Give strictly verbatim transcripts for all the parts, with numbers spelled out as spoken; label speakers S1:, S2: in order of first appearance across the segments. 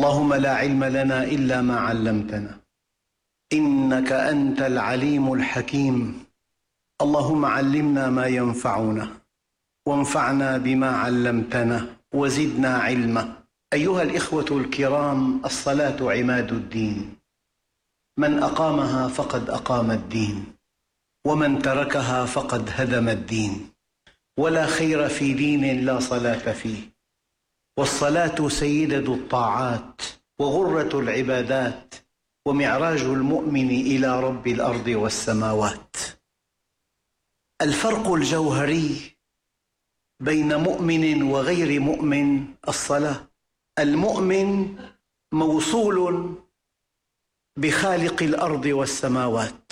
S1: اللهم لا علم لنا إلا ما علمتنا إنك أنت العليم الحكيم. اللهم علمنا ما ينفعنا وانفعنا بما علمتنا وزدنا علما. أيها الإخوة الكرام، الصلاة عماد الدين، من أقامها فقد أقام الدين، ومن تركها فقد هدم الدين، ولا خير في دين لا صلاة فيه. والصلاة سيدة الطاعات وغرة العبادات ومعراج المؤمن إلى رب الأرض والسماوات. الفرق الجوهري بين مؤمن وغير مؤمن الصلاة. المؤمن موصول بخالق الأرض والسماوات،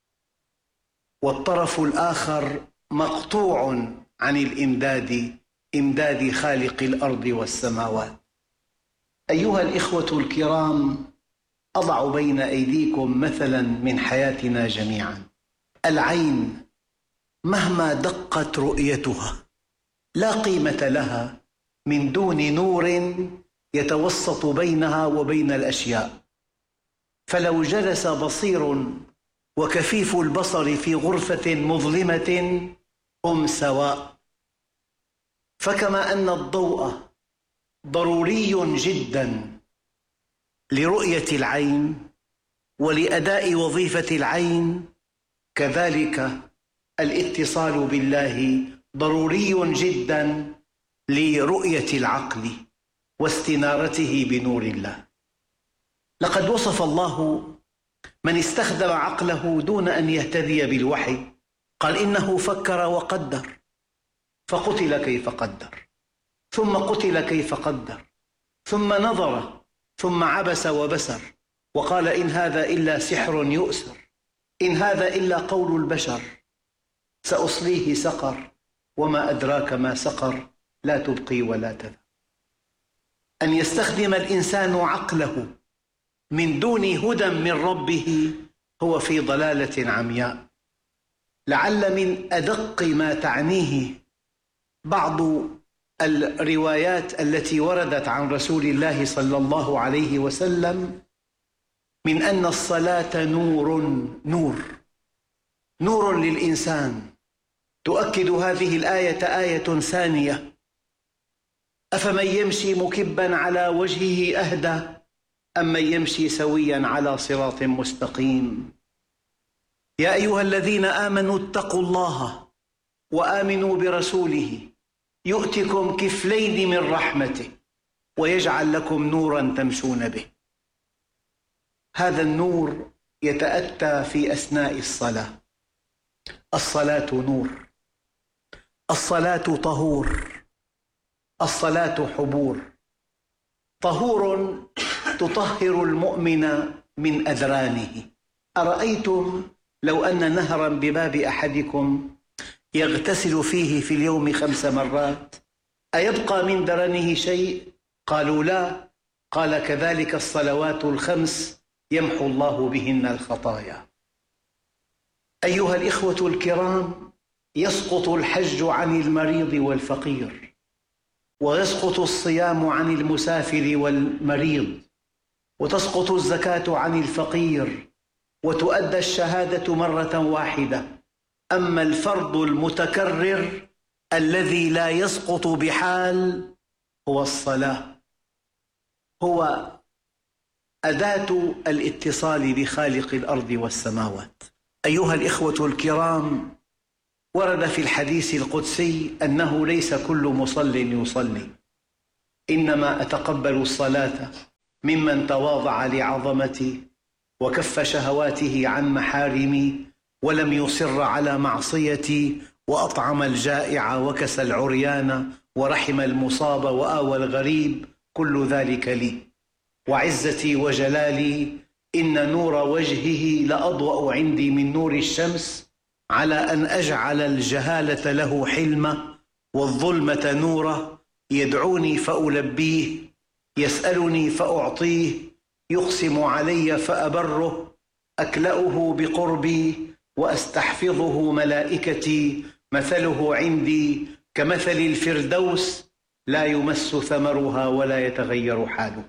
S1: والطرف الآخر مقطوع عن الإمداد، إمداد خالق الأرض والسماوات. أيها الإخوة الكرام، أضع بين أيديكم مثلا من حياتنا جميعا. العين مهما دقت رؤيتها لا قيمة لها من دون نور يتوسط بينها وبين الأشياء. فلو جلس بصير وكفيف البصر في غرفة مظلمة هم سواء. فكما أن الضوء ضروري جدا لرؤية العين ولأداء وظيفة العين، كذلك الاتصال بالله ضروري جدا لرؤية العقل واستنارته بنور الله. لقد وصف الله من استخدم عقله دون أن يهتدي بالوحي، قال إنه فكر وقدر فقتل كيف قدر، ثم قتل كيف قدر، ثم نظر ثم عبس وبسر، وقال إن هذا إلا سحر يؤثر، إن هذا إلا قول البشر، سأصليه سقر وما أدراك ما سقر، لا تبقي ولا تذر. أن يستخدم الإنسان عقله من دون هدى من ربه هو في ضلالة عمياء. لعل من أدق ما تعنيه بعض الروايات التي وردت عن رسول الله صلى الله عليه وسلم من أن الصلاة نور نور نور للإنسان. تؤكد هذه الآية آية ثانية: أفمن يمشي مكبا على وجهه أهدى أم من يمشي سويا على صراط مستقيم. يا أيها الذين آمنوا اتقوا الله وآمنوا برسوله يؤتكم كفلين من رحمته ويجعل لكم نورا تمشون به. هذا النور يتأتى في أثناء الصلاة. الصلاة نور، الصلاة طهور، الصلاة حبور. طهور تطهر المؤمن من أذرانه. أرأيتم لو أن نهرا بباب أحدكم يغتسل فيه في اليوم خمس مرات أيبقى من درنه شيء؟ قالوا لا. قال كذلك الصلوات الخمس يمحو الله بهن الخطايا. أيها الإخوة الكرام، يسقط الحج عن المريض والفقير، ويسقط الصيام عن المسافر والمريض، وتسقط الزكاة عن الفقير، وتؤدى الشهادة مرة واحدة. أما الفرض المتكرر الذي لا يسقط بحال هو الصلاة، هو أداة الاتصال بخالق الأرض والسماوات. أيها الإخوة الكرام، ورد في الحديث القدسي أنه ليس كل مصل يصلي، إنما أتقبل الصلاة ممن تواضع لعظمتي وكف شهواته عن محارمي ولم يصر على معصيتي وأطعم الجائع وكسى العريان ورحم المصاب وآوى الغريب، كل ذلك لي. وعزتي وجلالي إن نور وجهه لأضوأ عندي من نور الشمس، على أن أجعل الجهالة له حلمة والظلمة نورة، يدعوني فألبيه، يسألني فأعطيه، يقسم علي فأبره، أكلأه بقربي وأستحفظه ملائكتي، مثله عندي كمثل الفردوس لا يمس ثمرها ولا يتغير حالها.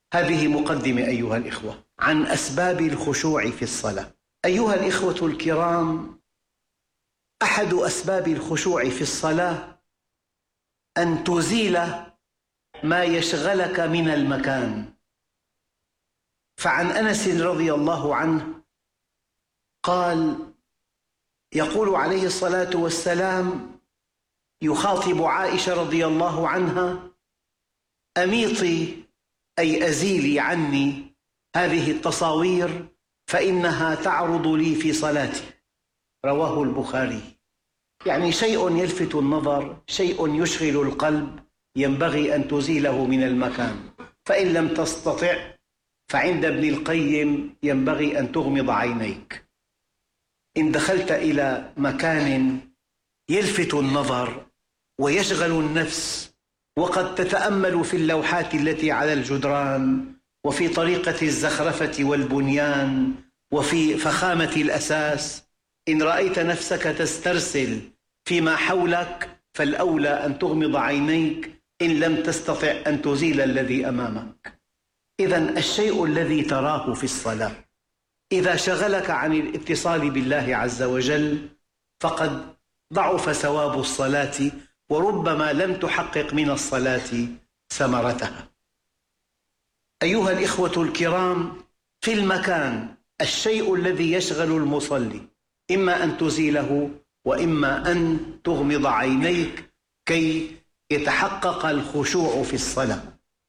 S1: هذه مقدمة أيها الإخوة عن أسباب الخشوع في الصلاة. أيها الإخوة الكرام، أحد أسباب الخشوع في الصلاة أن تزيل ما يشغلك من المكان. فعن أنس رضي الله عنه قال: يقول عليه الصلاة والسلام يخاطب عائشة رضي الله عنها: أميطي أي أزيلي عني هذه التصاوير فإنها تعرض لي في صلاتي. رواه البخاري. يعني شيء يلفت النظر، شيء يشغل القلب، ينبغي أن تزيله من المكان. فإن لم تستطع فعند ابن القيم ينبغي أن تغمض عينيك. إن دخلت إلى مكان يلفت النظر ويشغل النفس، وقد تتأمل في اللوحات التي على الجدران وفي طريقة الزخرفة والبنيان وفي فخامة الأساس، إن رأيت نفسك تسترسل فيما حولك فالأولى أن تغمض عينيك إن لم تستطع أن تزيل الذي أمامك. إذن الشيء الذي تراه في الصلاة إذا شغلك عن الاتصال بالله عز وجل فقد ضعف ثواب الصلاة، وربما لم تحقق من الصلاة ثمرتها. أيها الإخوة الكرام، في المكان الشيء الذي يشغل المصلي إما أن تزيله وإما أن تغمض عينيك كي يتحقق الخشوع في الصلاة.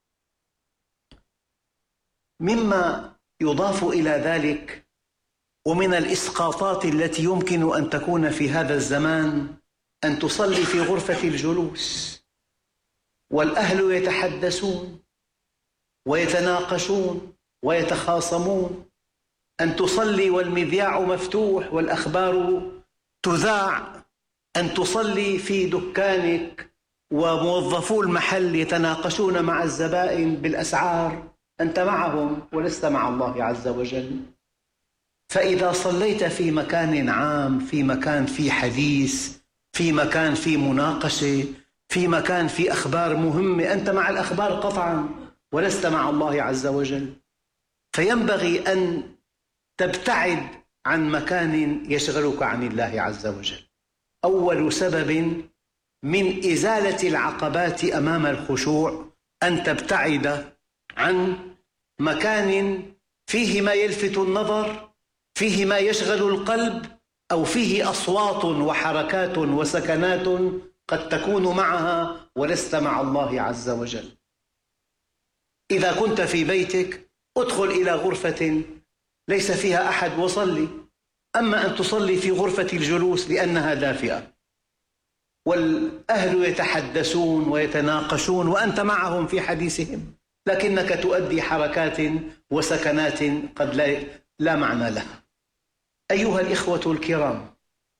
S1: مما يضاف إلى ذلك ومن الإسقاطات التي يمكن أن تكون في هذا الزمان أن تصلي في غرفة الجلوس والأهل يتحدثون ويتناقشون ويتخاصمون، أن تصلي والمذياع مفتوح والأخبار تذاع، أن تصلي في دكانك وموظفو المحل يتناقشون مع الزبائن بالأسعار، أنت معهم ولست مع الله عز وجل. فإذا صليت في مكان عام، في مكان في حديث، في مكان في مناقشة، في مكان في أخبار مهمة، أنت مع الأخبار قطعا ولست مع الله عز وجل. فينبغي أن تبتعد عن مكان يشغلك عن الله عز وجل. أول سبب من إزالة العقبات أمام الخشوع أن تبتعد عن مكان فيه ما يلفت النظر، فيه ما يشغل القلب، أو فيه أصوات وحركات وسكنات قد تكون معها ولست مع الله عز وجل. إذا كنت في بيتك ادخل إلى غرفة ليس فيها أحد وصلي. أما أن تصلي في غرفة الجلوس لأنها دافئة والأهل يتحدثون ويتناقشون وأنت معهم في حديثهم، لكنك تؤدي حركات وسكنات قد لا, لا معنى لها. أيها الإخوة الكرام،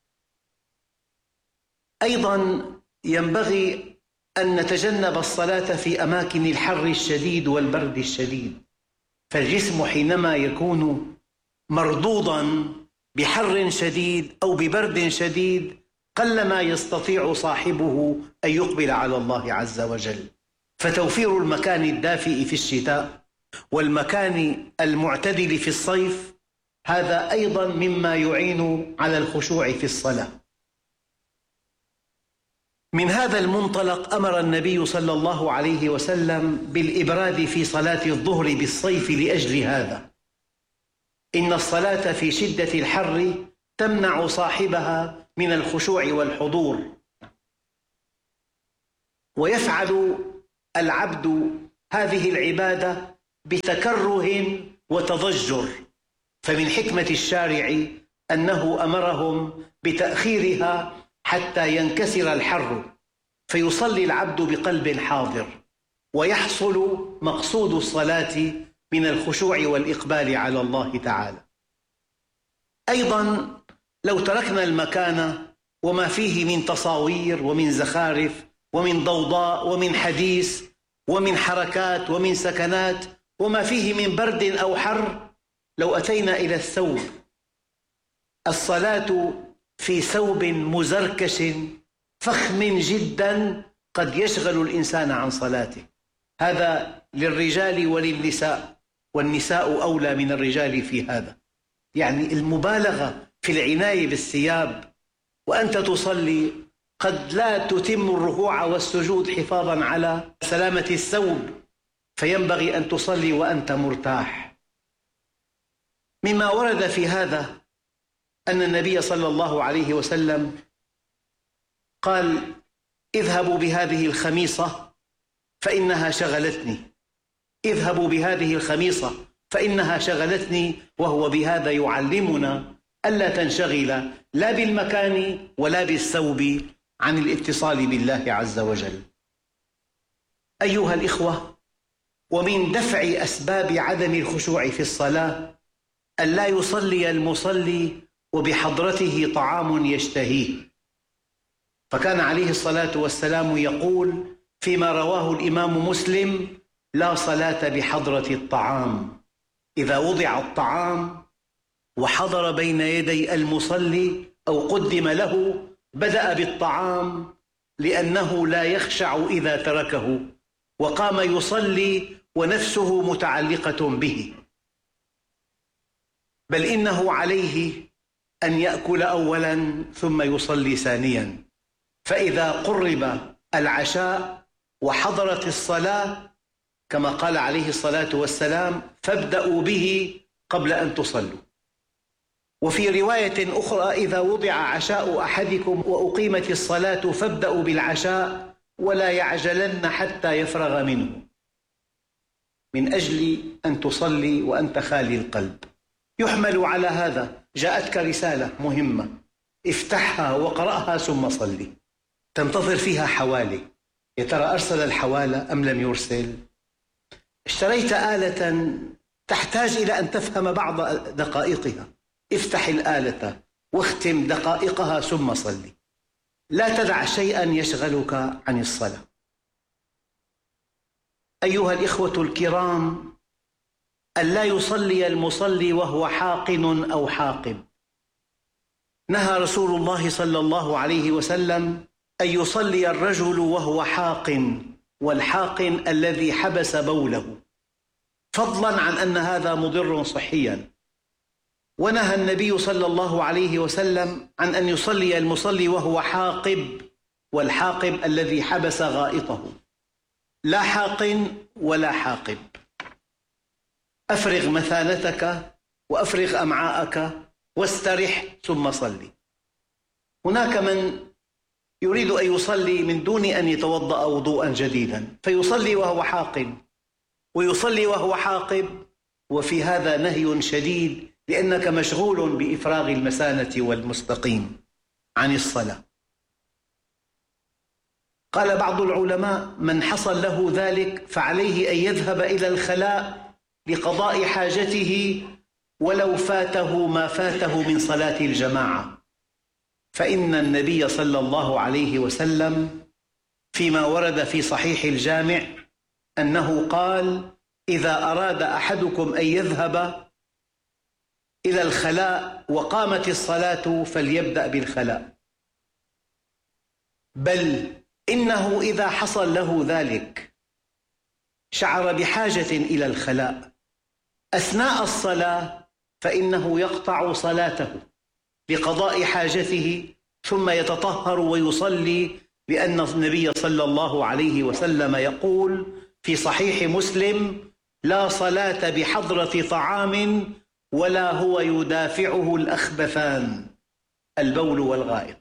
S1: أيضا ينبغي أن نتجنب الصلاة في أماكن الحر الشديد والبرد الشديد، فالجسم حينما يكون مردودا بحر شديد أو ببرد شديد قلما يستطيع صاحبه أن يقبل على الله عز وجل. فتوفير المكان الدافئ في الشتاء والمكان المعتدل في الصيف هذا أيضا مما يعين على الخشوع في الصلاة. من هذا المنطلق أمر النبي صلى الله عليه وسلم بالإبراد في صلاة الظهر بالصيف لأجل هذا. إن الصلاة في شدة الحر تمنع صاحبها من الخشوع والحضور، ويفعل العبد هذه العبادة بتكره وتضجر، فمن حكمة الشارع أنه أمرهم بتأخيرها حتى ينكسر الحر، فيصلي العبد بقلب حاضر ويحصل مقصود الصلاة من الخشوع والإقبال على الله تعالى. أيضا لو تركنا المكان وما فيه من تصاوير ومن زخارف ومن ضوضاء ومن حديث ومن حركات ومن سكنات وما فيه من برد أو حر، لو أتينا إلى الثوب، الصلاة في ثوب مزركش فخم جدا قد يشغل الإنسان عن صلاته. هذا للرجال وللنساء، والنساء أولى من الرجال في هذا. يعني المبالغة في العناية بالثياب، وأنت تصلي قد لا تتم الركوع والسجود حفاظا على سلامة الثوب، فينبغي أن تصلي وأنت مرتاح. مما ورد في هذا أن النبي صلى الله عليه وسلم قال: اذهبوا بهذه الخميصة فإنها شغلتني، اذهبوا بهذه الخميصة فإنها شغلتني، وهو بهذا يعلمنا ألا تنشغل لا بالمكان ولا بالثوب عن الاتصال بالله عز وجل. أيها الإخوة، ومن دفع أسباب عدم الخشوع في الصلاة أن لا يصلي المصلي وبحضرته طعام يشتهيه، فكان عليه الصلاة والسلام يقول فيما رواه الإمام مسلم: لا صلاة بحضرة الطعام. إذا وضع الطعام وحضر بين يدي المصلي أو قدم له بدأ بالطعام لأنه لا يخشع إذا تركه، وقام يصلي ونفسه متعلقة به، بل إنه عليه أن يأكل أولا ثم يصلي ثانيا. فإذا قرب العشاء وحضرت الصلاة كما قال عليه الصلاة والسلام: فابدأوا به قبل أن تصلوا. وفي رواية أخرى: إذا وضع عشاء أحدكم وأقيمت الصلاة فابدأوا بالعشاء ولا يعجلن حتى يفرغ منه، من أجل أن تصلي وأنت خالي القلب. يحمل على هذا جاءتك رسالة مهمة، افتحها وقرأها ثم صلي، تنتظر فيها حوالي، يا ترى أرسل الحوالة أم لم يرسل؟ اشتريت آلة تحتاج إلى أن تفهم بعض دقائقها، افتح الآلة واختم دقائقها ثم صلي، لا تدع شيئا يشغلك عن الصلاة. أيها الإخوة الكرام، أن لا يصلي المصلي وهو حاقن أو حاقب. نهى رسول الله صلى الله عليه وسلم أن يصلي الرجل وهو حاقن، والحاقن الذي حبس بوله، فضلا عن أن هذا مضر صحيا. ونهى النبي صلى الله عليه وسلم عن أن يصلي المصلي وهو حاقب، والحاقب الذي حبس غائطه، لا حاقن ولا حاقب. أفرغ مثانتك وأفرغ أمعاءك واسترح ثم صلي. هناك من يريد أن يصلي من دون أن يتوضأ وضوءا جديدا، فيصلي وهو حاقن ويصلي وهو حاقب، وفي هذا نهي شديد، لأنك مشغول بإفراغ المثانة والمستقيم عن الصلاة. قال بعض العلماء: من حصل له ذلك فعليه أن يذهب إلى الخلاء لقضاء حاجته ولو فاته ما فاته من صلاة الجماعة، فإن النبي صلى الله عليه وسلم فيما ورد في صحيح الجامع أنه قال: إذا أراد أحدكم أن يذهب إلى الخلاء وقامت الصلاة فليبدأ بالخلاء، بل إنه إذا حصل له ذلك شعر بحاجة إلى الخلاء أثناء الصلاة فإنه يقطع صلاته لقضاء حاجته ثم يتطهر ويصلي، لأن النبي صلى الله عليه وسلم يقول في صحيح مسلم: لا صلاة بحضرة طعام ولا هو يدافعه الأخبثان، البول والغائط.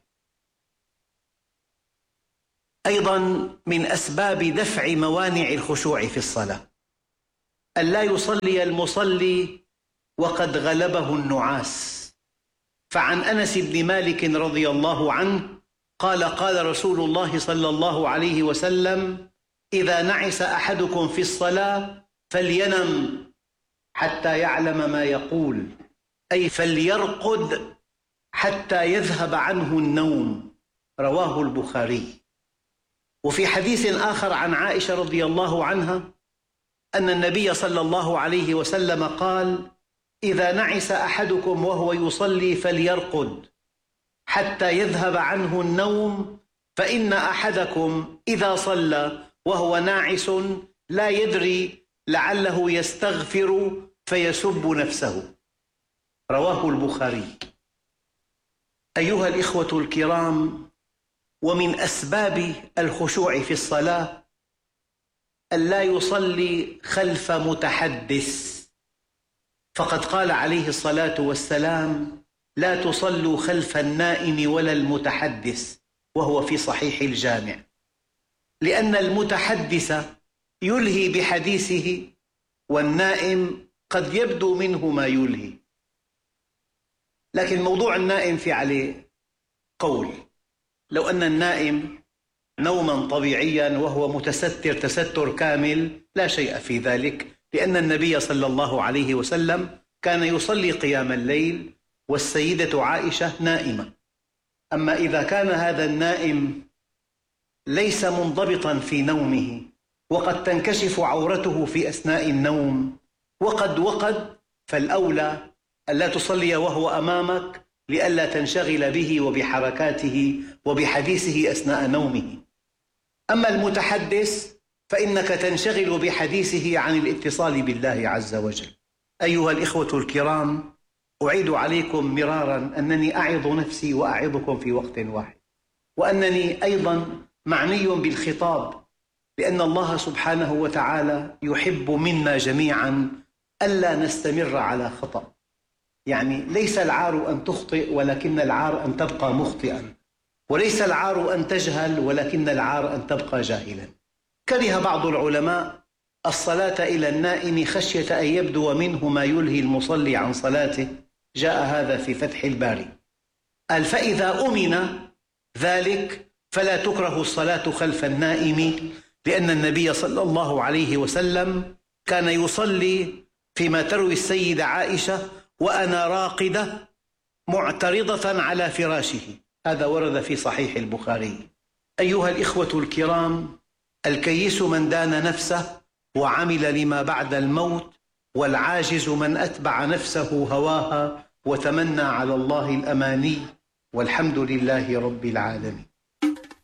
S1: أيضا من أسباب دفع موانع الخشوع في الصلاة أن لا يصلي المصلي وقد غلبه النعاس. فعن أنس بن مالك رضي الله عنه قال: قال رسول الله صلى الله عليه وسلم: إذا نعس أحدكم في الصلاة فلينم حتى يعلم ما يقول، أي فليرقد حتى يذهب عنه النوم، رواه البخاري. وفي حديث آخر عن عائشة رضي الله عنها أن النبي صلى الله عليه وسلم قال: إذا نعس أحدكم وهو يصلي فليرقد حتى يذهب عنه النوم، فإن أحدكم إذا صلى وهو ناعس لا يدري لعله يستغفر فيسب نفسه. رواه البخاري. أيها الإخوة الكرام، ومن أسباب الخشوع في الصلاة ألا يصلي خلف متحدث، فقد قال عليه الصلاة والسلام: لا تصلوا خلف النائم ولا المتحدث، وهو في صحيح الجامع، لأن المتحدث يلهي بحديثه، والنائم قد يبدو منه ما يلهي. لكن موضوع النائم في عليه قول. لو أن النائم نوما طبيعيا وهو متستر تستر كامل لا شيء في ذلك، لأن النبي صلى الله عليه وسلم كان يصلي قيام الليل والسيدة عائشة نائمة. أما إذا كان هذا النائم ليس منضبطا في نومه، وقد تنكشف عورته في أثناء النوم، وقد وقد فالأولى ألا تصلي وهو أمامك لئلا تنشغل به وبحركاته وبحديثه أثناء نومه. أما المتحدث فإنك تنشغل بحديثه عن الاتصال بالله عز وجل. أيها الإخوة الكرام، أعيد عليكم مرارا أنني أعظ نفسي وأعظكم في وقت واحد، وأنني أيضا معني بالخطاب، لأن الله سبحانه وتعالى يحب منا جميعا ألا نستمر على خطأ. يعني ليس العار أن تخطئ، ولكن العار أن تبقى مخطئا، وليس العار أن تجهل، ولكن العار أن تبقى جاهلا. كره بعض العلماء الصلاة إلى النائم خشية أن يبدو منه ما يلهي المصلي عن صلاته. جاء هذا في فتح الباري، قال: فإذا أمن ذلك فلا تكره الصلاة خلف النائم، لأن النبي صلى الله عليه وسلم كان يصلي فيما تروي السيدة عائشة وأنا راقدة معترضة على فراشه. هذا ورد في صحيح البخاري. أيها الإخوة الكرام، الكيس من دان نفسه وعمل لما بعد الموت، والعاجز من أتبع نفسه هواها وتمنى على الله الأماني، والحمد لله رب العالمين.